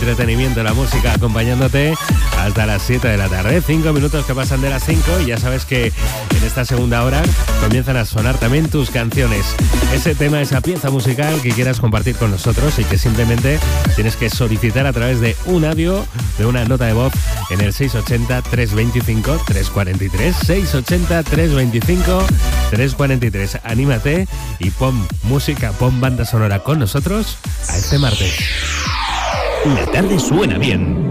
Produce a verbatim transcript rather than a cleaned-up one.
entretenimiento, la música, acompañándote hasta las siete de la tarde. Cinco minutos que pasan de las cinco y ya sabes que en esta segunda hora comienzan a sonar también tus canciones. Ese tema, esa pieza musical que quieras compartir con nosotros y que simplemente tienes que solicitar a través de un audio, de una nota de voz en el seis ocho cero, tres dos cinco, tres cuatro tres, seis ocho cero, tres dos cinco, tres cuatro tres. Anímate y pon música, pon banda sonora con nosotros a este martes. La tarde suena bien.